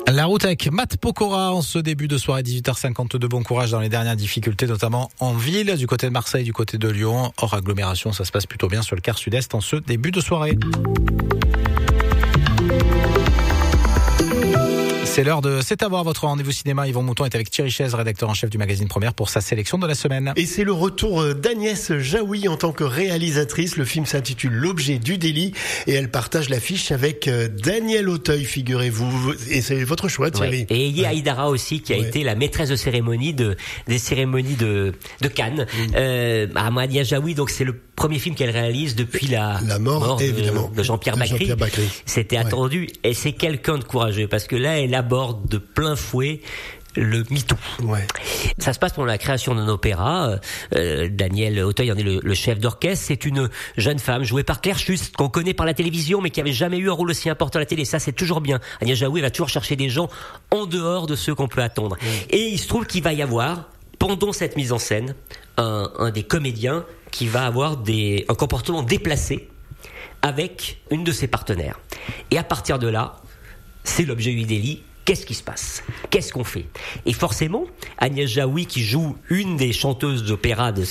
La route avec Matt Pokora en ce début de soirée 18h52. Bon courage dans les dernières difficultés, notamment en ville, du côté de Marseille, du côté de Lyon. Hors agglomération, ça se passe plutôt bien sur le quart sud-est en ce début de soirée. C'est l'heure de C'est à voir, votre rendez-vous cinéma. Yvon Mouton est avec Thierry Chaise, rédacteur en chef du magazine Première, pour sa sélection de la semaine. Et c'est le retour d'Agnès Jaoui en tant que réalisatrice. Le film s'intitule L'objet du délit et elle partage l'affiche avec Daniel Auteuil, figurez-vous. Et c'est votre choix, Thierry. Ouais. Et il y a Haïdara aussi qui a été la maîtresse de cérémonie des cérémonies de Cannes. Agnès Jaoui, donc c'est le premier film qu'elle réalise depuis la mort évidemment de Jean-Pierre Bacri. C'était attendu et c'est quelqu'un de courageux parce que là elle aborde de plein fouet le MeToo. Ça se passe pendant la création d'un opéra. Daniel Auteuil en est le chef d'orchestre. C'est une jeune femme jouée par Claire Schust, qu'on connaît par la télévision, mais qui avait jamais eu un rôle aussi important à la télé. Ça, c'est toujours bien. Agnès Jaoui va toujours chercher des gens en dehors de ceux qu'on peut attendre. Et il se trouve qu'il va y avoir, pendant cette mise en scène, un des comédiens qui va avoir un comportement déplacé avec une de ses partenaires. Et à partir de là, c'est l'objet du délit. Qu'est-ce qui se passe ? Qu'est-ce qu'on fait ? Et forcément, Agnès Jaoui, qui joue une des chanteuses d'opéra de